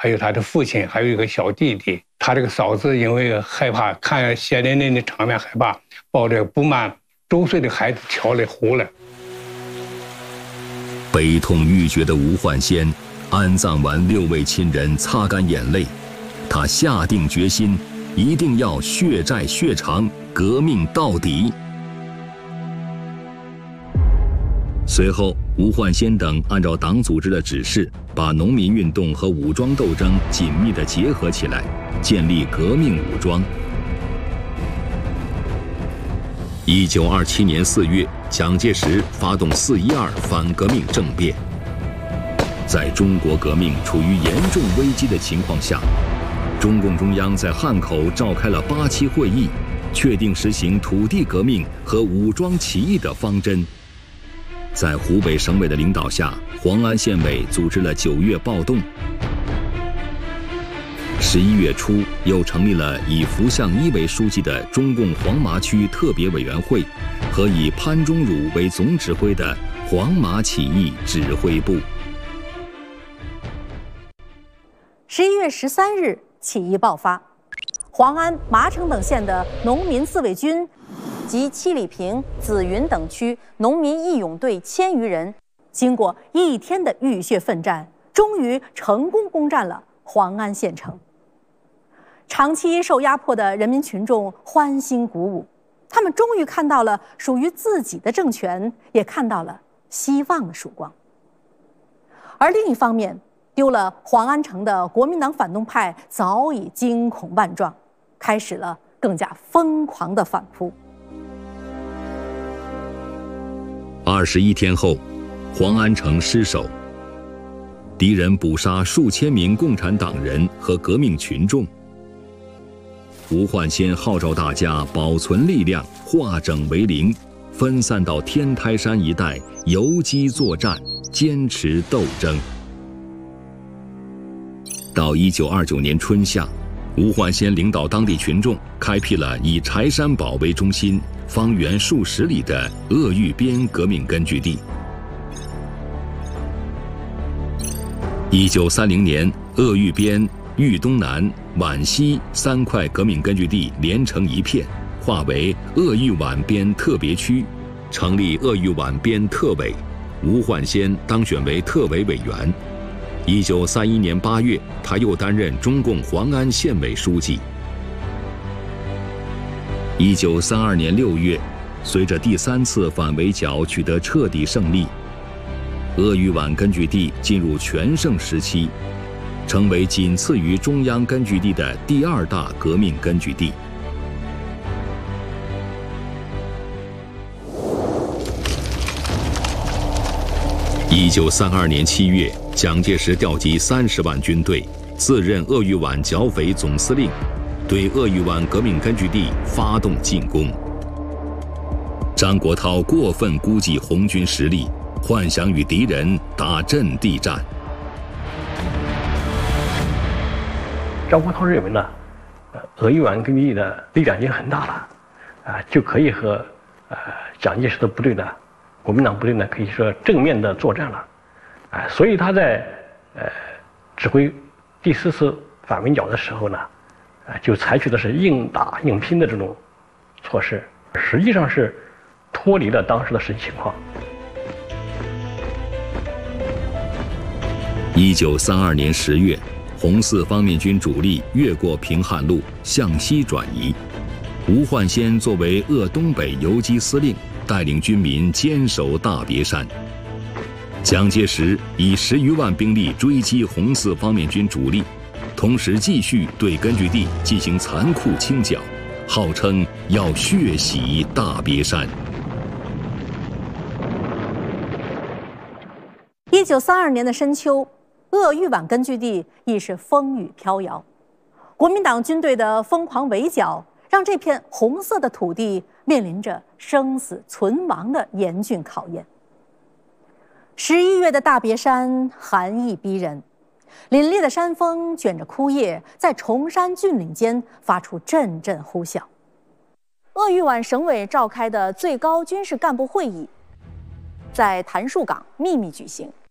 还有他的父亲，还有一个小弟弟。他这个嫂子因为害怕看血淋淋的场面，害怕抱着不满周岁的孩子跳了湖了。 悲痛欲绝的吴焕先安葬完6位亲人，擦干眼泪，他下定决心，一定要血债血偿，革命到底。随后，吴焕先等按照党组织的指示，把农民运动和武装斗争紧密地结合起来，建立革命武装。1927年4月，蒋介石发动4·12反革命政变。在中国革命处于严重危机的情况下，中共中央在汉口召开了8期会议，确定实行土地革命和武装起义的方针。在湖北省委的领导下，黄安县委组织了9月暴动。11月初，又成立了以符相一为书记的中共黄麻区特别委员会和以潘忠儒为总指挥的黄麻起义指挥部。 11月13日，起义爆发，黄安、麻城等县的农民自卫军及七里坪、紫云等区农民义勇队1000余人，经过1天的浴血奋战，终于成功攻占了黄安县城。长期受压迫的人民群众欢欣鼓舞，他们终于看到了属于自己的政权，也看到了希望的曙光。而另一方面，丢了黄安城的国民党反动派早已惊恐万状，开始了更加疯狂的反扑。 21天后，黄安城失守，敌人捕杀数千名共产党人和革命群众。吴焕先号召大家保存力量，化整为零，分散到天台山一带游击作战，坚持斗争。到1929年春夏，吴焕先领导当地群众开辟了以柴山堡为中心、方圆数十里的鄂豫边革命根据地。1930年，鄂豫边、豫东南、皖西3块革命根据地连成一片，划为鄂豫皖边特别区，成立鄂豫皖边特委，吴焕先当选为特委委员。1931年8月，他又担任中共黄安县委书记。1932年6月，随着第3次反围剿取得彻底胜利，鄂豫皖根据地进入全盛时期，成为仅次于中央根据地的第2大革命根据地。1932年7月，蒋介石调集30万军队，自任鄂豫皖剿匪总司令，对鄂豫皖革命根据地发动进攻。张国焘过分估计红军实力，幻想与敌人打阵地战。 张国焘认为呢，鄂豫皖根据地的力量已经很大了，就可以和蒋介石的部队呢，国民党部队呢，可以说正面的作战了，所以他在指挥第4次反围剿的时候呢，就采取的是硬打硬拼的这种措施，实际上是脱离了当时的实际情况。 1932年10月，红四方面军主力越过平汉路，向西转移。吴焕先作为鄂东北游击司令，带领军民坚守大别山。蒋介石以10余万兵力追击红四方面军主力，同时继续对根据地进行残酷清剿，号称要血洗大别山。 1932年的深秋，鄂豫皖根据地已是风雨飘摇，国民党军队的疯狂围剿让这片红色的土地面临着生死存亡的严峻考验。11月的大别山寒意逼人，凛冽的山风卷着枯叶，在崇山峻岭间发出阵阵呼啸。鄂豫皖省委召开的最高军事干部会议在谭树岗秘密举行。